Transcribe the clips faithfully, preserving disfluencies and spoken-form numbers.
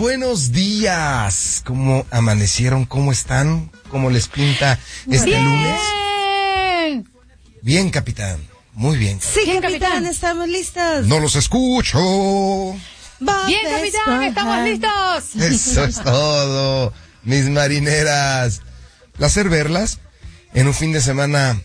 buenos días. ¿Cómo amanecieron? ¿Cómo están? ¿Cómo les pinta este bien. lunes? Bien, capitán. Muy bien. Sí, bien, capitán, capitán, estamos listos. No los escucho. Bien, capitán, estamos listos. Eso es todo, mis marineras. Placer verlas en un fin de semana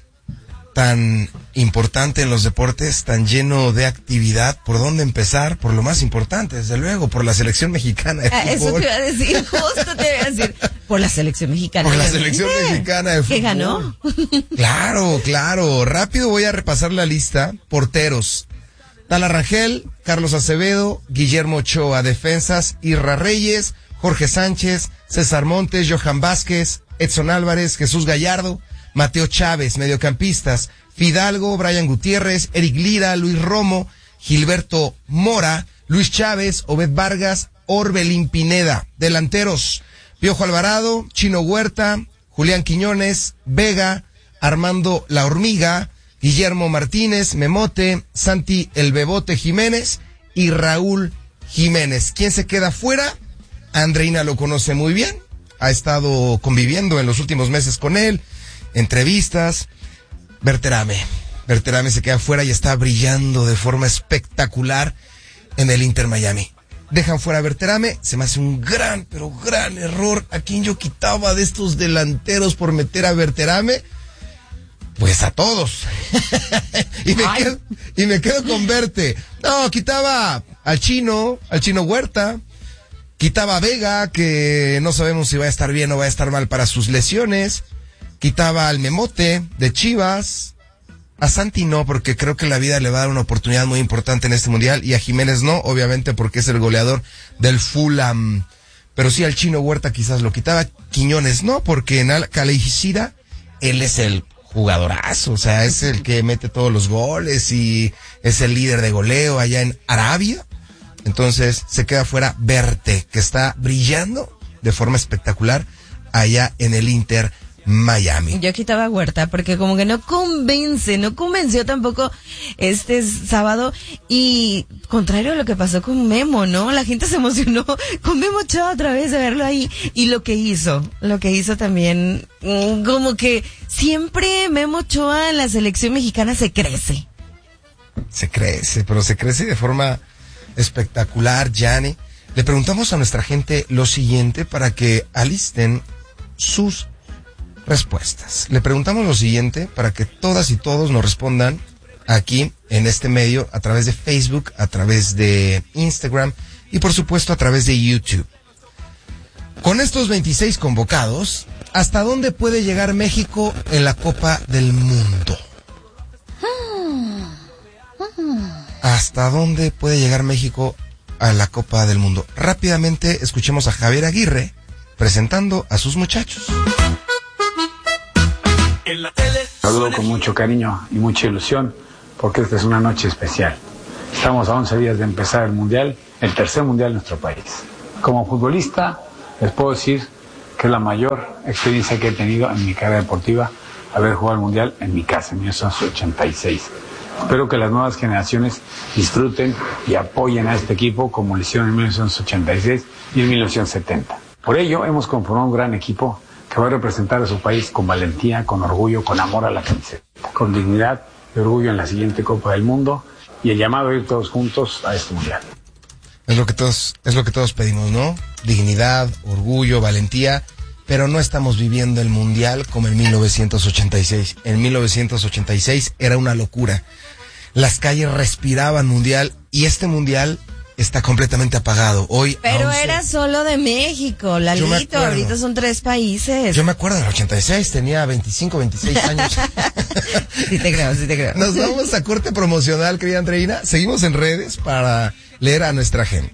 tan importante en los deportes, tan lleno de actividad. ¿Por dónde empezar? Por lo más importante, desde luego, por la selección mexicana de ah, fútbol. Eso te iba a decir, justo te iba a decir, por la selección mexicana. Por la selección mexicana de fútbol. ¿Que ganó? Claro, claro. Rápido voy a repasar la lista. Porteros: Tala Rangel, Carlos Acevedo, Guillermo Ochoa. Defensas: Irra Reyes, Jorge Sánchez, César Montes, Johan Vázquez, Edson Álvarez, Jesús Gallardo, Mateo Chávez. Mediocampistas: Fidalgo, Brian Gutiérrez, Eric Lira, Luis Romo, Gilberto Mora, Luis Chávez, Obed Vargas, Orbelín Pineda. Delanteros: Piojo Alvarado, Chino Huerta, Julián Quiñones, Vega, Armando La Hormiga, Guillermo Martínez, Memote, Santi El Bebote Jiménez y Raúl Jiménez. ¿Quién se queda fuera? Andreina lo conoce muy bien, ha estado conviviendo en los últimos meses con él, entrevistas. Berterame. Berterame se queda fuera y está brillando de forma espectacular en el Inter Miami. Dejan fuera a Berterame, se me hace un gran, pero gran error. ¿A quién yo quitaba de estos delanteros por meter a Berterame? Pues a todos. y, me quedo, y me quedo con Berte. No, quitaba al Chino, al Chino Huerta. Quitaba a Vega, que no sabemos si va a estar bien o va a estar mal para sus lesiones. Quitaba al Memote de Chivas. A Santi no, porque creo que la vida le va a dar una oportunidad muy importante en este mundial. Y a Jiménez no, obviamente, porque es el goleador del Fulham. Pero sí, al Chino Huerta quizás lo quitaba. Quiñones no, porque en Al-Khalejira él es el jugadorazo. O sea, es el que mete todos los goles y es el líder de goleo allá en Arabia. Entonces se queda fuera Berte, que está brillando de forma espectacular allá en el Inter Miami. Yo quitaba a Huerta porque como que no convence, no convenció tampoco este sábado, y contrario a lo que pasó con Memo, ¿no? La gente se emocionó con Memo Ochoa otra vez de verlo ahí, y lo que hizo, lo que hizo también, como que siempre Memo Ochoa en la selección mexicana se crece. Se crece, pero se crece de forma espectacular, Yanni. Le preguntamos a nuestra gente lo siguiente para que alisten sus respuestas. Le preguntamos lo siguiente para que todas y todos nos respondan aquí en este medio, a través de Facebook, a través de Instagram y por supuesto a través de YouTube. Con estos veintiséis convocados, ¿hasta dónde puede llegar México en la Copa del Mundo? ¿Hasta dónde puede llegar México a la Copa del Mundo? Rápidamente escuchemos a Javier Aguirre presentando a sus muchachos. Saludo con mucho cariño y mucha ilusión, porque esta es una noche especial. Estamos a once días de empezar el Mundial, el tercer Mundial de nuestro país. Como futbolista, les puedo decir que es la mayor experiencia que he tenido en mi carrera deportiva, haber jugado el Mundial en mi casa, en mil novecientos ochenta y seis. Espero que las nuevas generaciones disfruten y apoyen a este equipo como lo hicieron en mil novecientos ochenta y seis y en mil novecientos setenta. Por ello, hemos conformado un gran equipo que va a representar a su país con valentía, con orgullo, con amor a la camiseta, con dignidad y orgullo en la siguiente Copa del Mundo, y el llamado a ir todos juntos a este Mundial. Es lo que todos, es lo que todos pedimos, ¿no? Dignidad, orgullo, valentía, pero no estamos viviendo el Mundial como en mil novecientos ochenta y seis. En mil novecientos ochenta y seis era una locura. Las calles respiraban Mundial, y este Mundial está completamente apagado. Hoy Pero once... era solo de México, Lalito, ahorita son tres países. Yo me acuerdo del ochenta y seis, tenía veinticinco, veintiséis años. Sí te creo, sí te creo. Nos vamos a corte promocional, querida Andreina. Seguimos en redes para leer a nuestra gente.